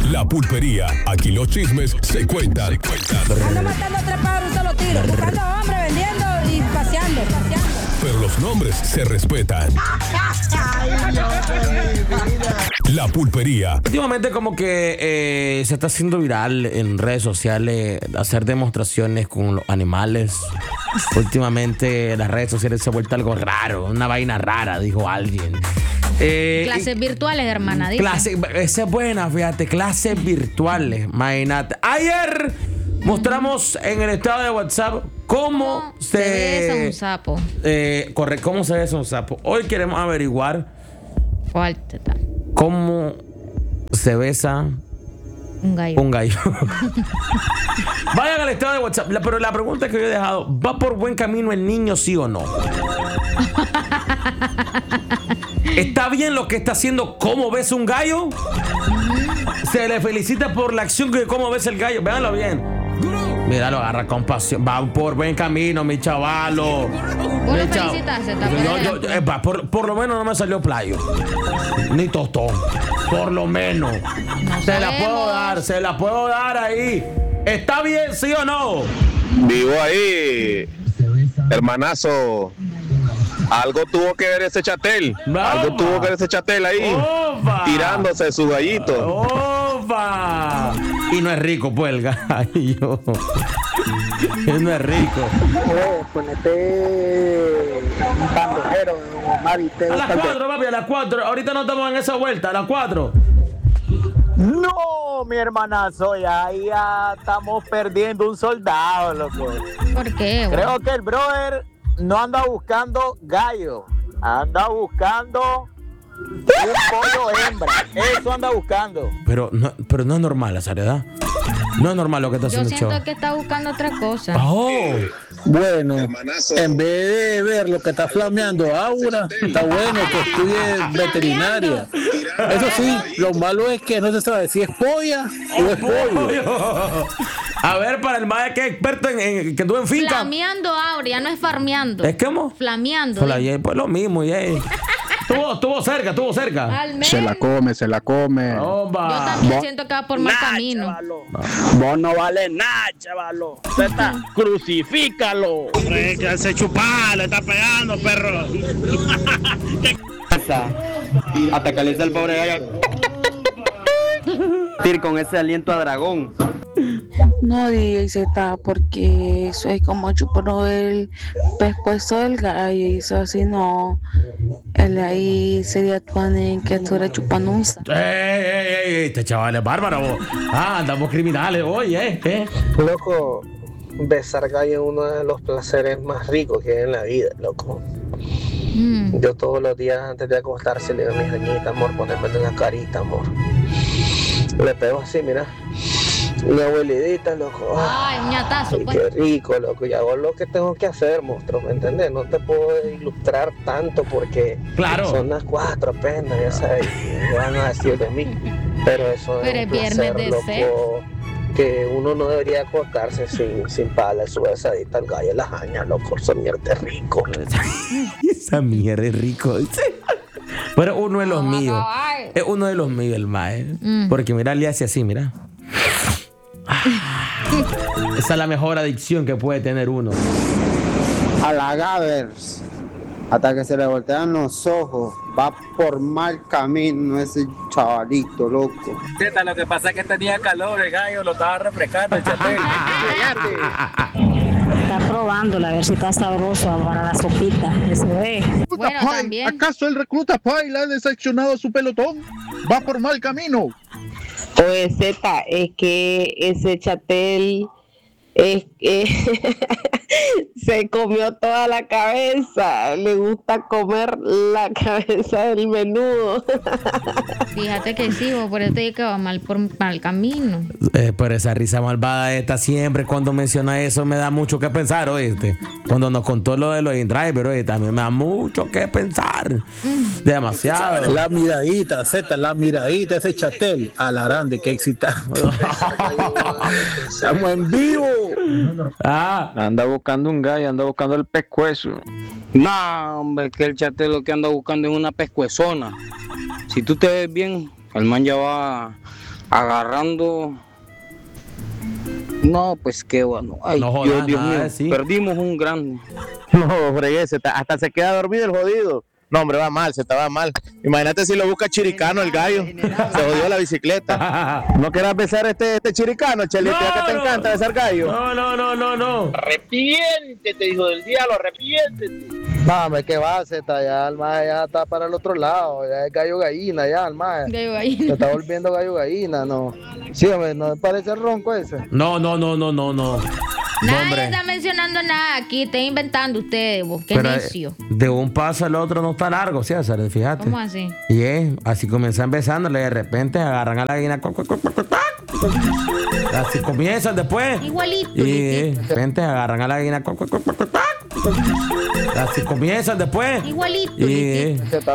La Pulpería. Aquí los chismes se cuentan. Ando matando 3 pájaros un solo tiro. Buscando hombres, vendiendo y paseando. Pero los nombres se respetan. La Pulpería. Últimamente como que se está haciendo viral en redes sociales hacer demostraciones con los animales. Últimamente las redes sociales se ha vuelto algo raro, una vaina rara, dijo alguien. Clases virtuales, hermana. Esa es buena, fíjate, clases virtuales, imagínate. Ayer mostramos en el estado de WhatsApp cómo se besa un sapo. Correcto, cómo se besa un sapo. Hoy queremos averiguar ¿Cuál teta? cómo se besa Un gallo. un gallo. Vayan al estado de WhatsApp. Pero la pregunta que yo he dejado, ¿va por buen camino el niño, sí o no? ¿Está bien lo que está haciendo cómo besa un gallo? Se le felicita por la acción que cómo besa el gallo. Véanlo bien. Mira, lo agarra con pasión. Va por buen camino, mi chavalo. ¿Vos lo felicitaste? Por lo menos no me salió playo. Ni tostón. Por lo menos. Se la puedo dar ahí. ¿Está bien, sí o no? Vivo ahí, hermanazo. Algo tuvo que ver ese chatel. Algo tuvo que ver ese chatel ahí. ¡Opa! Tirándose su gallito. ¡Opa! Y no es rico, pues, el gallo. No es rico. Ponete un bandolero, Mari. A las 4, papi, a las 4. Ahorita no estamos en esa vuelta, a las 4. No, mi hermanazo, ya estamos perdiendo un soldado, loco. ¿Por qué? Creo que el brother no anda buscando gallo, anda buscando un pollo hembra. Eso anda buscando. Pero no es normal esa edad. No es normal lo que está Yo haciendo el siento chavo. que está buscando otra cosa. Oh. Bueno, en vez de ver lo que está flameando Aura, está bueno que estudie veterinaria. Eso sí, lo malo es que no se sabe si es polla o es pollo. A ver, para el maestro que es experto en que estuvo en finca. Flameando Aurea, no es farmeando. ¿Es cómo? Flameando. Pues lo mismo, ya. Estuvo cerca. Al menos. Se la come. Yo también siento que va por mal camino. Chavalo. Vos no vale nada, chavalo. Crucifícalo. Hombre, que hace chupar, le está pegando, perro. Hasta que le dice el pobre gallo con ese aliento a dragón. No diga Z, porque eso es como chupar el pescuezo del gallo y eso así no. Él ahí sería tuanen que estuviera chupando un sapo. ¡Ey! Este chaval es bárbaro. Andamos criminales hoy, Loco, besar gallo es uno de los placeres más ricos que hay en la vida, loco. Yo todos los días antes de acostarse le digo a mi jañita, amor, ponerme en la carita, amor. Le pego así, mira. Una abuelita, loco. Ay, un ñatazo, pues. Qué rico, loco. Y hago lo que tengo que hacer, monstruo, ¿me entiendes? No te puedo ilustrar tanto porque son las 4 apenas, ya sabes, me van a decir de mí. Pero eso Pero es es un viernes placer, de loco, sexo. que uno no debería acostarse sin pala, su besadita al gallo, las jañas, loco. Esa mierda es rico. Esa mierda es rico. Pero uno de los míos. Es uno de los míos, el mae. Porque mira, le hace así, mira. Esa es la mejor adicción que puede tener uno. A la Gavers, hasta que se le voltean los ojos, va por mal camino ese chavalito, loco. Lo que pasa es que tenía calor, el gallo lo estaba refrescando, el chatel. Está probándola a ver si está sabroso para la sopita. Eso es. Bueno, también. ¿Acaso el recluta Pai le ha decepcionado a su pelotón? Va por mal camino. Oye, Z, es que ese chatel se comió toda la cabeza. Le gusta comer la cabeza del menudo. Fíjate que sí, vos por eso te digo que va mal por mal camino. Pero esa risa malvada esta siempre cuando menciona eso me da mucho que pensar, ¿oíste? Cuando nos contó lo de los InDriver, ¿oíste? También me da mucho que pensar. Demasiado. La miradita, Z, la miradita, ese chatel. Alarán, qué excitado. Estamos en vivo. Anda buscando un gallo, anda buscando el pescuezo. No, hombre, que el chatel lo que anda buscando es una pescuezona. Si tú te ves bien, el man ya va Agarrando. No, pues qué bueno. Ay, No jodas, Dios mío, nada, sí. perdimos un grande. No, fregué, hasta se queda dormido el jodido. No, hombre, va mal, se estaba mal. Imagínate si lo busca chiricano el gallo. Se jodió la bicicleta. ¿No quieras besar este chiricano, Chelito? Ya que te encanta besar gallo. No. Arrepiéntete, hijo del diablo, arrepiéntete. No, hombre, ¿qué va, Zeta? Ya el maje ya está para el otro lado. Ya es gallo gallina, ya el maje. Gallo gallina. Se está volviendo gallo gallina, no. Sí, hombre, ¿no parece ronco ese? No. Nadie está mencionando nada aquí, está inventando ustedes, vos. Qué Pero, necio. De un paso al otro no está largo, César, fíjate. ¿Cómo así? Y así comienzan besándole, de repente agarran a la gallina. Así comienzan después. Igualito. Y de repente agarran a la gallina. Así comienzan después. Igualito. Y